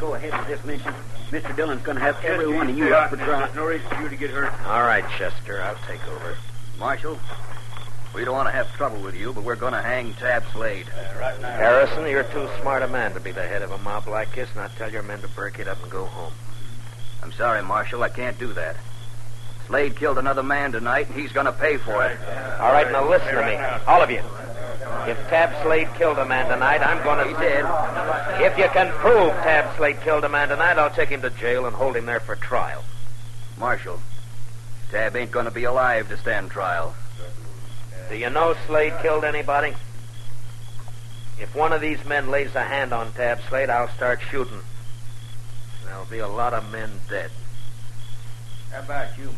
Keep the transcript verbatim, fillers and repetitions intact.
go ahead with this mission. Mister Dillon's going to have every one of you up for trial. There's no reason for you to get hurt. All right, Chester, I'll take over. Marshal, we don't want to have trouble with you, but we're going to hang Tab Slade. Uh, right now. Harrison, you're too smart a man to be the head of a mob like this, and I tell your men to break it up and go home. I'm sorry, Marshal, I can't do that. Slade killed another man tonight, and he's going to pay for it. All right, now listen to me, all of you. If Tab Slade killed a man tonight, I'm going to... He did. If you can prove Tab Slade killed a man tonight, I'll take him to jail and hold him there for trial. Marshal, Tab ain't going to be alive to stand trial. Do you know Slade killed anybody? If one of these men lays a hand on Tab Slade, I'll start shooting. There'll be a lot of men dead. How about you,